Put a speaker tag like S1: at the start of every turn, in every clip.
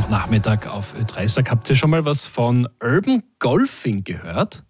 S1: Nachmittag auf Ö3 Sag. Habt ihr schon mal was von Urban Golfing gehört?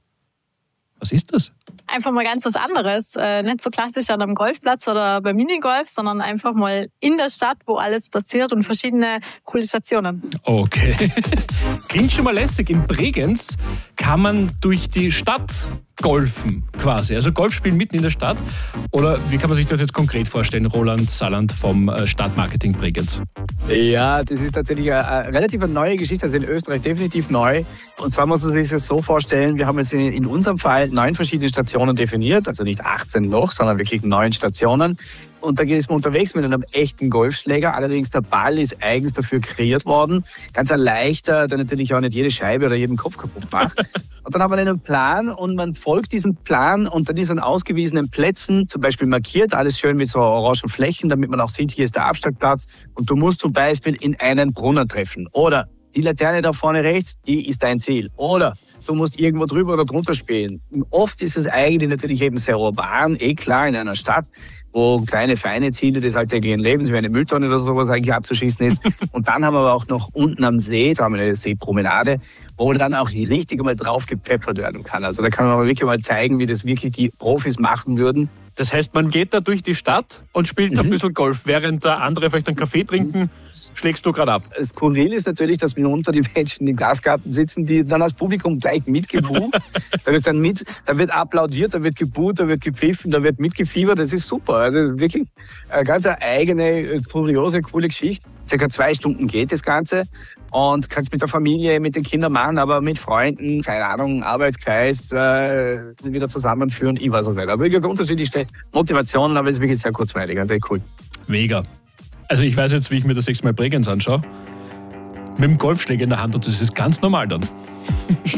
S1: Was ist das?
S2: Einfach mal ganz was anderes. Nicht so klassisch an einem Golfplatz oder beim Minigolf, sondern einfach mal in der Stadt, wo alles passiert und verschiedene coole Stationen.
S1: Okay. Klingt schon mal lässig. In Bregenz kann man durch die Stadt golfen quasi. Also Golf spielen mitten in der Stadt. Oder wie kann man sich das jetzt konkret vorstellen, Roland Saland vom Stadtmarketing Bregenz?
S3: Ja, das ist tatsächlich eine relativ neue Geschichte, also in Österreich definitiv neu. Und zwar muss man sich das so vorstellen, wir haben jetzt in unserem Fall 9 verschiedene Stationen definiert, also nicht 18 noch, sondern wirklich 9 Stationen. Und da ist man unterwegs mit einem echten Golfschläger. Allerdings der Ball ist eigens dafür kreiert worden. Ganz ein leichter, der natürlich auch nicht jede Scheibe oder jeden Kopf kaputt macht. Und dann haben wir einen Plan und man folgt diesem Plan und dann ist an ausgewiesenen Plätzen zum Beispiel markiert, alles schön mit so orangen Flächen, damit man auch sieht, hier ist der Abschlagplatz. Und du musst zum Beispiel in einen Brunnen treffen. Oder die Laterne da vorne rechts, die ist dein Ziel. Oder du musst irgendwo drüber oder drunter spielen. Oft ist es eigentlich natürlich eben sehr urban, klar, in einer Stadt, wo kleine, feine Ziele des alltäglichen Lebens, wie eine Mülltonne oder sowas eigentlich abzuschießen ist. Und dann haben wir aber auch noch unten am See, da haben wir eine Seepromenade, wo dann auch richtig mal drauf gepfeffert werden kann. Also da kann man wirklich mal zeigen, wie das wirklich die Profis machen würden.
S1: Das heißt, man geht da durch die Stadt und spielt ein bisschen Golf, während der andere vielleicht einen Kaffee trinken. Schlägst du gerade ab?
S3: Skurril ist natürlich, dass mitunter die Menschen im Gasgarten sitzen, die dann als Publikum gleich mitgebuht. Da wird applaudiert, da wird gebuht, da wird gepfiffen, da wird mitgefiebert. Das ist super. Also wirklich eine ganz eigene, kuriose, coole Geschichte. Circa 2 Stunden geht das Ganze und kannst mit der Familie, mit den Kindern machen, aber mit Freunden, keine Ahnung, Arbeitskreis, wieder zusammenführen. Ich weiß es nicht. Aber wirklich unterschiedlichste Motivationen, aber es ist wirklich sehr kurzweilig. Also echt cool.
S1: Mega. Also ich weiß jetzt, wie ich mir das nächste Mal Bregenz anschaue. Mit dem Golfschläger in der Hand und das ist ganz normal dann.